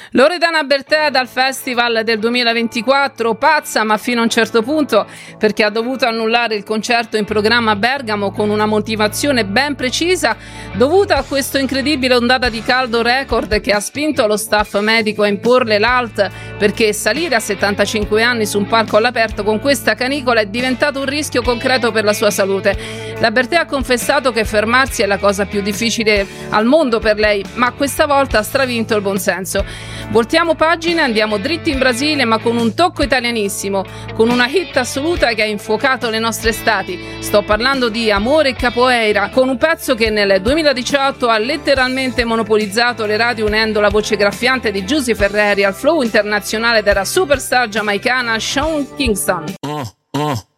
Loredana Bertè dal Festival del 2024, pazza ma fino a un certo punto, perché ha dovuto annullare il concerto in programma a Bergamo con una motivazione ben precisa dovuta a questo incredibile ondata di caldo record che ha spinto lo staff medico a imporle l'ALT, perché salire a 75 anni su un palco all'aperto con questa canicola è diventato un rischio concreto per la sua salute. La Bertè ha confessato che fermarsi è la cosa più difficile al mondo per lei, ma questa volta ha stravinto il buonsenso. Voltiamo pagina, andiamo dritti in Brasile, ma con un tocco italianissimo, con una hit assoluta che ha infuocato le nostre estati. Sto parlando di Amore Capoeira, con un pezzo che nel 2018 ha letteralmente monopolizzato le radio, unendo la voce graffiante di Giusy Ferreri al flow internazionale della superstar giamaicana Sean Kingston.